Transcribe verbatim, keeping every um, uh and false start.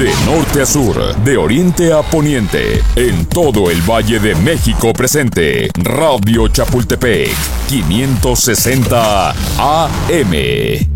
De norte a sur, de oriente a poniente, en todo el Valle de México presente. Radio Chapultepec, quinientos sesenta A M.